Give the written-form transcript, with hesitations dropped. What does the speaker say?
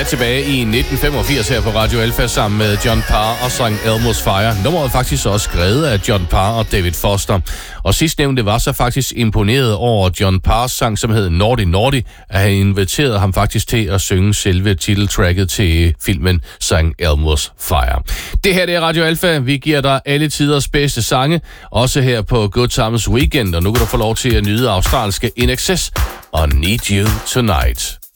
tilbage i 1985 her på Radio Alpha sammen med John Parr og sang Elmo's Fire. Nummeret er faktisk også skrevet af John Parr og David Foster. Og sidstnævnte var så faktisk imponeret over John Parrs sang, som hed Naughty Naughty, at han inviterede ham faktisk til at synge selve titeltracket til filmen sang Elmo's Fire. Det her det er Radio Alpha. Vi giver dig alle tiders bedste sange, også her på Good Times Weekend. Og nu kan du få lov til at nyde australske In Excess og Need You Tonight.